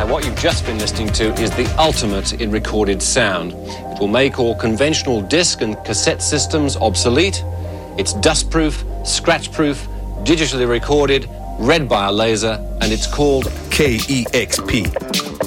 what you've just been listening to is the ultimate in recorded sound. It will make all conventional disc and cassette systems obsolete. It's dustproof, scratch-proof, digitally recorded, read by a laser, and it's called KEXP.